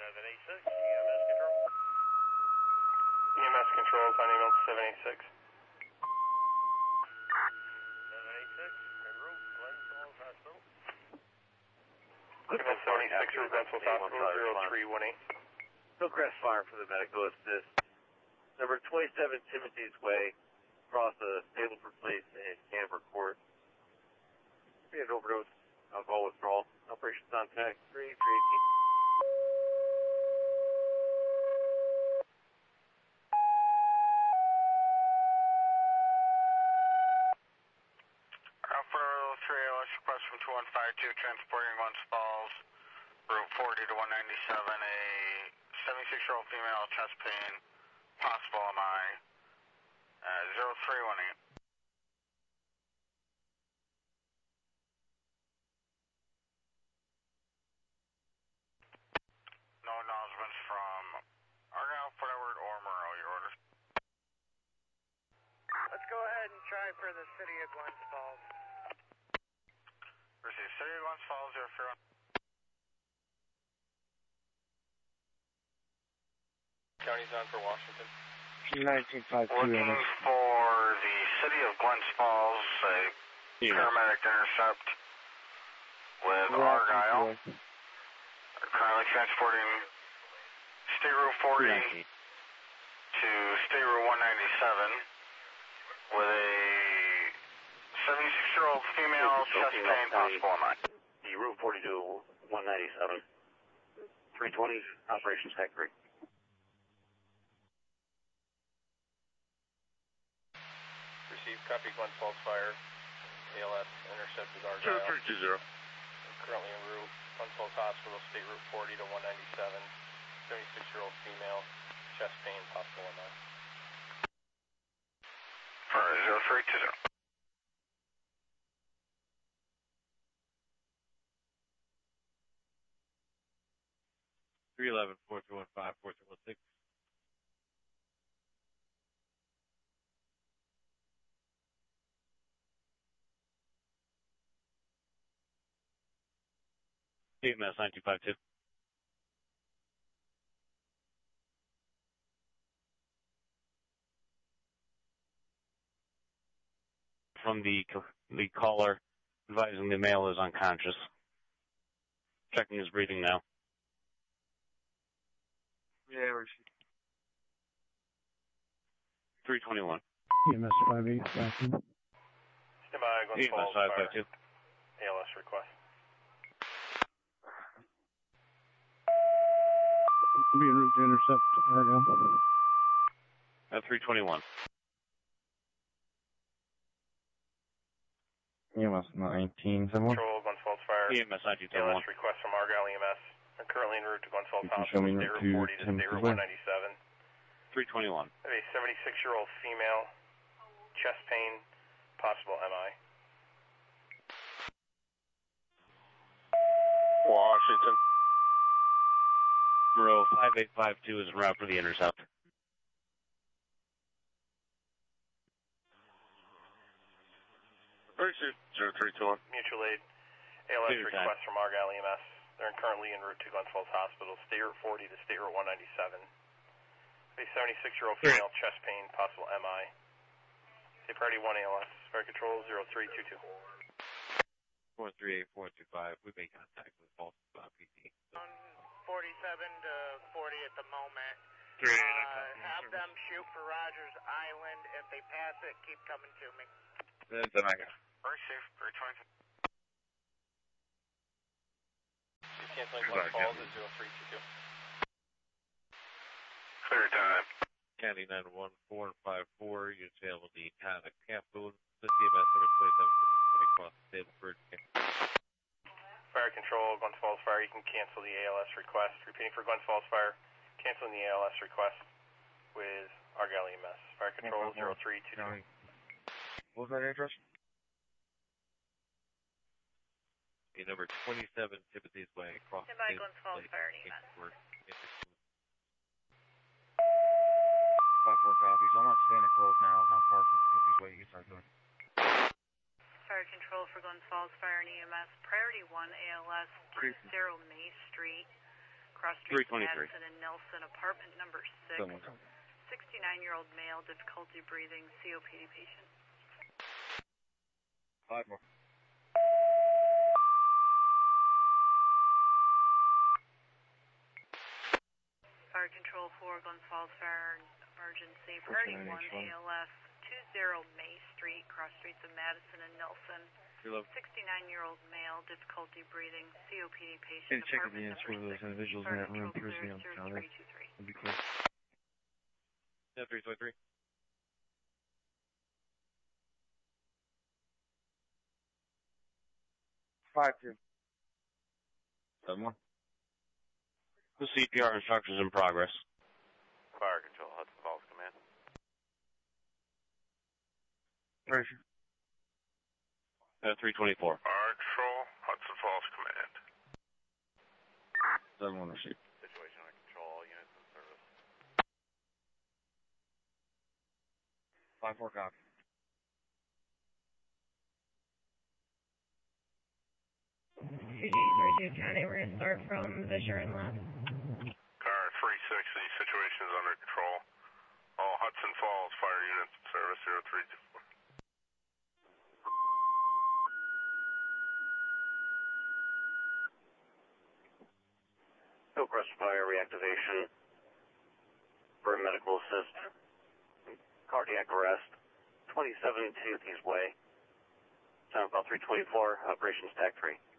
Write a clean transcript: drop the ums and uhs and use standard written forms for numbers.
786, EMS control. EMS control, on email 786. 786, en route, Glens Falls Hospital. Email 76 for Glens Falls Hospital, 0318. Hillcrest Fire for the medical assist. Number 27 Timothy's Way, across the Stableford Place in Canberra Court. We had overdose, alcohol withdrawal. Operations on tag 3318. Alpha 3 ALS request from 2152, transporting Glens Falls, route 40 to 197, a 76-year-old female, chest pain, possible MI, 0318. No acknowledgements from Argyle, Forward, or Murrow, your orders. Let's go ahead and try for the city of Glens Falls. Receive city of Glens Falls, 031. County's on for Washington. 1952. Looking for the city of Glens Falls, a paramedic intercept with Argyle. Currently transporting State Route 40 to State Route 197 with a 76-year-old female, chest pain, possible MI. The Route 40 to 197. 320, Operations Tech 3. Received, copy Glens Falls Fire. ALS intercepted Argyle. 0320. Currently en route, Glens Falls Hospital, State Route 40 to 197. 76-year-old female, chest pain, possible MI. For 0320. 311, 4215, 4316. EMS 9252. From the caller advising the male is unconscious. Checking his breathing now. Yeah, where's she? 321. EMS 5852. Stand by, Glens EMS Falls 552. ALS request. Be en route to intercept Argyle. At 321. EMS 1971. Control, Glens Falls Fire. EMS 9221. ALS request from Argyle EMS. I'm currently en route to Glens Falls You can Hospital, show me State route Route 40 to to State Route 197. 321. I have a 76-year-old female, chest pain, possible MI. Washington. Monroe 5852 is en route for the intercept. Pursuit 0321. Mutual aid. ALS request from Argyle EMS. They're currently en route to Glens Falls Hospital, State Route 40 to State Route 197. A 76-year-old female, chest pain, possible MI. Say priority 1 ALS. Fire control 0322. 438425. We make contact with Falls PT. 47 to 40 at the moment. 3 have them shoot for Rogers Island. If they pass it, keep coming to me. Then I got. Very safe, very 20. Canceling Glens Falls at 0322. Clear time. County 914 and 54. Units available to contact Camp Boone. The CMS 127 across the Stableford. Fire control, Glens Falls Fire. You can cancel the ALS request. Repeating for Glens Falls Fire. Canceling the ALS request with Argyle EMS. Fire control 0322. What was that address? Number 27 Timothy's Way across the Glens Falls Fire EMS. 5-4 copies. I'm on Santa Cruz now. How far from Timothy's Way you can start doing? Fire control for Glens Falls Fire and EMS. Priority 1 ALS 20 May Street. Cross Streets 323. Madison and Nelson, apartment number 6. 69-year-old male, difficulty breathing, COPD patient. 5 more. Fire Control 4, Glens Falls Fire Emergency. Priority 1, ALS, 20 May Street, cross streets of Madison and Nelson. 69-year-old male, difficulty breathing, COPD patient. Check if the answer of those individuals in that room appears to be on the calendar. It'll be clear. Yeah, 323. 5-2. 7 more. The CPR instructions in progress. Fire Control, Hudson Falls Command. Pressure. 324. Fire Control, Hudson Falls Command. 7-1 receipt. Situation under control, all units in service. 5-4 copy. County, we're going to start from Fisher and left. Car 360, situation is under control. All Hudson Falls fire units in service, 0324. Hillcrest Fire reactivation for medical assist. Cardiac arrest. 27 Timothy's Way. Time about 324. Operation Stack 3.